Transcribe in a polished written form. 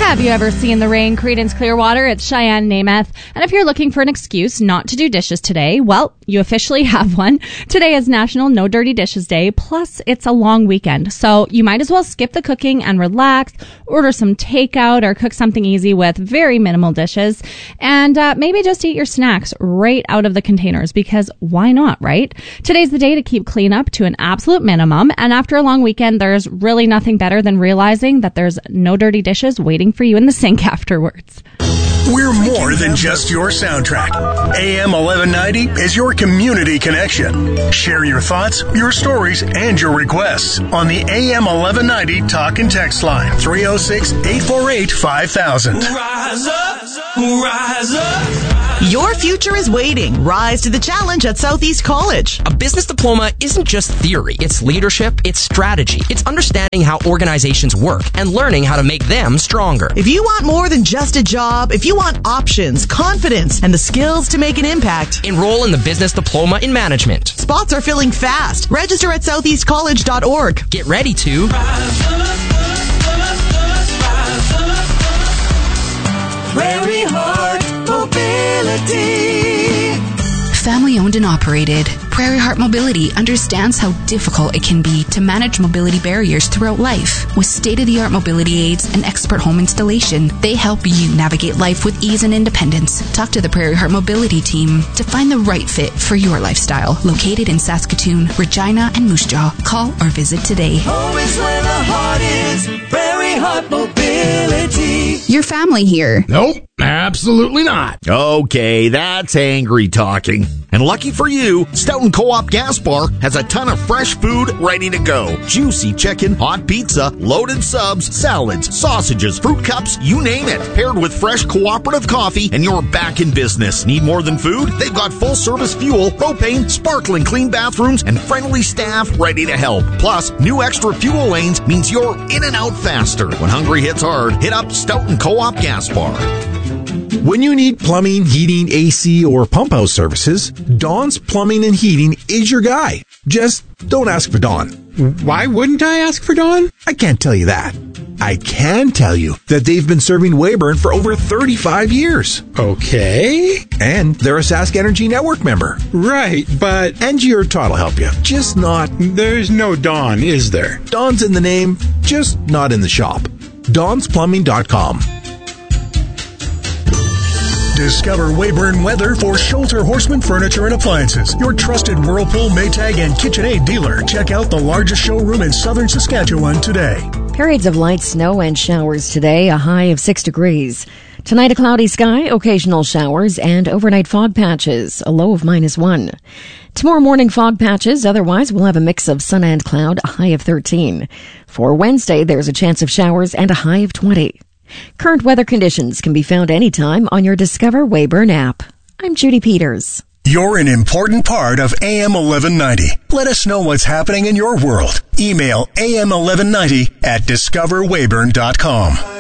Have you ever seen the rain? Creedence Clearwater, it's Cheyenne Namath. And if you're looking for an excuse not to do dishes today, well, you officially have one. Today is National No Dirty Dishes Day, plus it's a long weekend. So you might as well skip the cooking and relax, order some takeout or cook something easy with very minimal dishes, and maybe just eat your snacks right out of the containers, because why not, right? Today's the day to keep cleanup to an absolute minimum, and after a long weekend, there's really nothing better than realizing that there's no dirty dishes waiting for you in the sink afterwards. We're more than just your soundtrack. AM 1190 is your community connection. Share your thoughts, your stories, and your requests on the AM 1190 talk and text line 306-848-5000. Rise up, rise up. Your future is waiting. Rise to the challenge at Southeast College. A business diploma isn't just theory. It's leadership. It's strategy. It's understanding how organizations work and learning how to make them stronger. If you want more than just a job, if you want options, confidence, and the skills to make an impact, enroll in the Business Diploma in Management. Spots are filling fast. Register at southeastcollege.org. Get ready to Rise up, rise up. Prairie Heart Mobility. Family owned and operated, Prairie Heart Mobility understands how difficult it can be to manage mobility barriers throughout life. With state-of-the-art mobility aids and expert home installation, they help you navigate life with ease and independence. Talk to the Prairie Heart Mobility team to find the right fit for your lifestyle. Located in Saskatoon, Regina, and Moose Jaw. Call or visit today. Home is where the heart is. Prairie Heart Mobility. Your family here. Nope, absolutely not. Okay, that's angry talking. And lucky for you, Stoughton Co-op Gas Bar has a ton of fresh food ready to go. Juicy chicken, hot pizza, loaded subs, salads, sausages, fruit cups, you name it. Paired with fresh cooperative coffee, and you're back in business. Need more than food? They've got full-service fuel, propane, sparkling clean bathrooms, and friendly staff ready to help. Plus, new extra fuel lanes means you're in and out faster. When hungry hits hard, hit up Stoughton Co-op Gas Bar. When you need plumbing, heating, AC, or pump house services, Don's Plumbing and Heating is your guy. Just don't ask for Don. Why wouldn't I ask for Don? I can't tell you that. I can tell you that they've been serving Weyburn for over 35 years. Okay. And they're a Sask Energy Network member. Right, but... Angie or Todd will help you. Just not... There's no Don, is there? Don's in the name, just not in the shop. Don'sPlumbing.com. Discover Weyburn Weather for Sholter Horseman Furniture and Appliances, your trusted Whirlpool, Maytag, and KitchenAid dealer. Check out the largest showroom in southern Saskatchewan today. Periods of light snow and showers today, a high of 6 degrees. Tonight, a cloudy sky, occasional showers, and overnight fog patches, a low of -1. Tomorrow morning, fog patches. Otherwise, we'll have a mix of sun and cloud, a high of 13. For Wednesday, there's a chance of showers and a high of 20. Current weather conditions can be found anytime on your Discover Weyburn app. I'm Judy Peters. You're an important part of AM 1190. Let us know what's happening in your world. Email am1190@discoverweyburn.com.